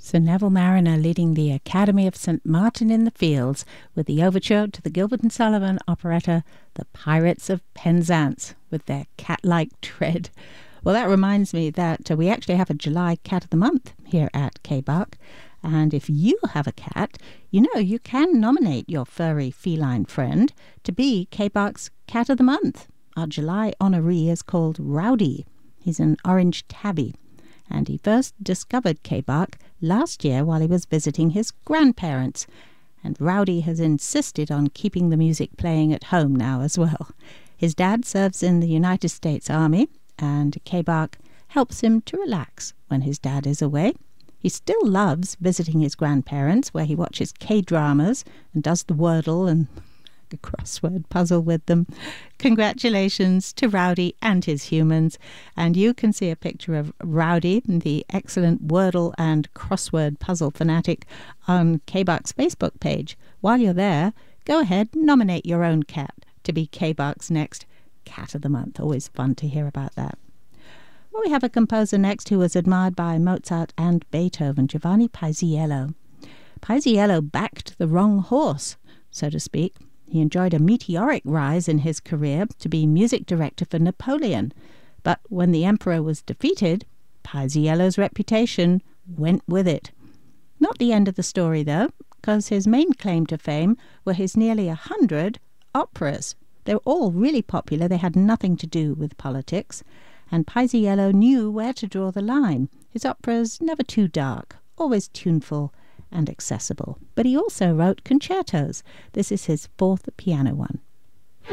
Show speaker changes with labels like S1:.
S1: Sir Neville Marriner leading the Academy of St. Martin in the Fields with the overture to the Gilbert and Sullivan operetta The Pirates of Penzance with their cat-like tread. Well, that reminds me that we actually have a July Cat of the Month here at KBARC. And if you have a cat, you know you can nominate your furry feline friend to be KBARC's Cat of the Month. Our July honoree is called Rowdy. He's an orange tabby, and he first discovered KBARC last year while he was visiting his grandparents. And Rowdy has insisted on keeping the music playing at home now as well. His dad serves in the United States Army, and KBARC helps him to relax when his dad is away. He still loves visiting his grandparents, where he watches K-dramas and does the Wordle and a crossword puzzle with them. Congratulations to Rowdy and his humans. And you can see a picture of Rowdy, the excellent Wordle and crossword puzzle fanatic, on KBARC's Facebook page. While you're there, go ahead, nominate your own cat to be KBARC's next Cat of the Month. Always fun to hear about that. Well, we have a composer next who was admired by Mozart and Beethoven, Giovanni Paisiello. Paisiello backed the wrong horse, so to speak. He enjoyed a meteoric rise in his career to be music director for Napoleon. But when the emperor was defeated, Paisiello's reputation went with it. Not the end of the story, though, because his main claim to fame were his nearly 100 operas. They were all really popular. They had nothing to do with politics. And Paisiello knew where to draw the line. His operas never too dark, always tuneful and accessible. But he also wrote concertos. This is his fourth piano one.